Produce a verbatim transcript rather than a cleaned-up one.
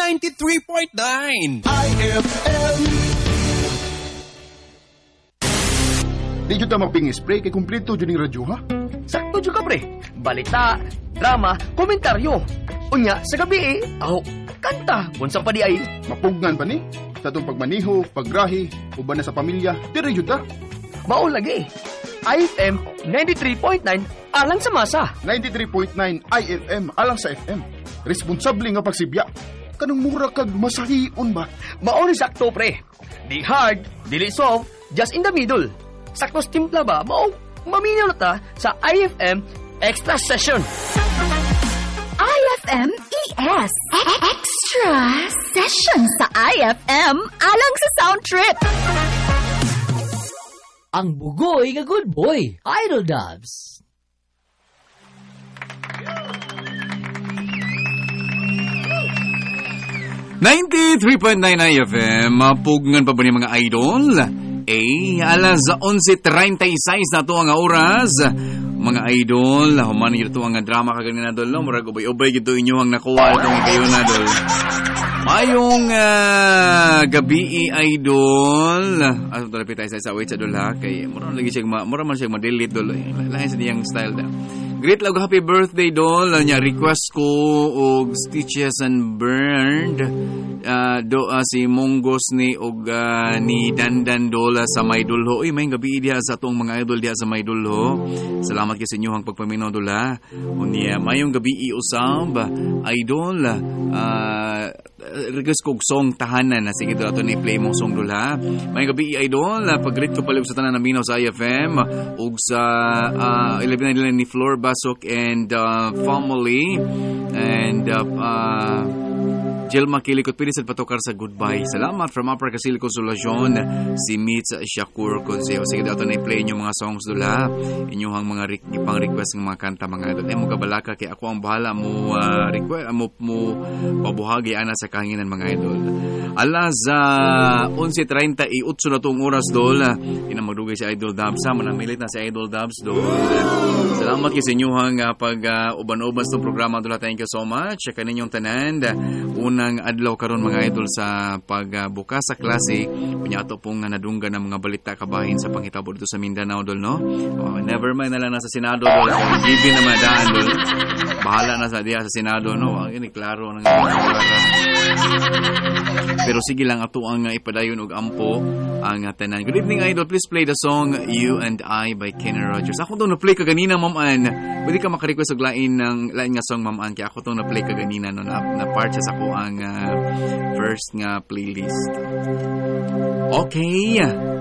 ninety-three point nine. I F M. Di dyan ta maping-spray kay kumpleto dyan yung radyo, ha? Sakto dyan ka, pre. Balita, drama, komentaryo. Unya, sa gabi eh, aho, kanta, bunsang pa di ay. Mapugnan pa ni? Sa itong pagmaniho, paggrahi, uban na sa pamilya, di radyo ta. Mao lagi. I F M ninety-three point nine alang sa masa. ninety-three point nine I F M alang sa F M. Responsable nga pagsibya. Kanang mura kag masahion ba? Mao ni sakto, pre. Di hard, dili soft, just in the middle. Sakto timpla ba? Mao, maminaw na ta sa I F M Extra Session. I F M E S Extra Session sa I F M alang sa Sound Trip. Ang bugoy nga good boy, Idol Dubs. ninety-three point nine I F M, mapugngan pa ba ni mga idol? Eh, alas eleven thirty-six na to ang oras. Mga idol, human yun ito ang drama kaganina dol, no? Murag ubay-ubay gito inyo ang nakuha itong kayo na dol. Mayong uh, gabi idol. Ano to lapit tayo sa isa, wait sa dol ha. Kay, mura lagi siya, mura man siya ma-delete dol. Lahat sa niyang style da. Great lang, happy birthday dol. Nya request ko og Stitches and Burned. Uh, do uh, si Monggos ni og uh, ni Dandan Dola sa Maydulho. Uy, may gabi diha sa atong mga idol diha sa Maydulho. Salamat kay sa inyo ang pagpaminaw dula. Unya mayong gabi usab idol. Uh, request kog song tahanan na sige dito ni play mong song dula. Mayong gabi idol. Pag-greet ko pala sa tanan naminaw sa I F M ug sa uh, eleven nila ni Flor Basok and uh, family and uh, uh, Jill Makilikot pili sa patokar sa goodbye. Salamat from Upper Casil Consolacion, si Mitz Shakur Consejo. Sige daw na i-play nyo mga songs dula. Inyong mga re- pang request ng mga kanta mga idol. Eh mo kabalaka kay ako ang bahala mo uh, request mo, mo pabuhagi ana sa kahanginan mga idol. Alas uh, eleven thirty-eight na tong oras dol. Ina magdugay si Idol Dubs. Manamilit na si Idol Dubs dol. Salamat kay sa inyong uh, pag uh, uban-uban sa programa dula. Thank you so much. Kaninyong tanan. Unang adlaw karon mga idol sa pagbukas uh, sa klase. Punyato pong nadungga ng mga balita kabahin sa panghitabo dito sa Mindanao dol, no? Oh, never mind na lang nasa Senado dol. Given na madaan dol. Bahala na sa diya sa Senado, no? Ang ini klaro ng pero sige lang ato ang uh, ipadayon og ampo ang uh, tanan. Good evening idol, please play the song You and I by Kenny Rogers. Ako tong na-play kaganina Ma'am Ann. Pwede ka maka-request og lain ng lain nga song Ma'am Ann kay ako tong na-play kaganina no na, na part sa ako ang uh, first nga playlist. Okay.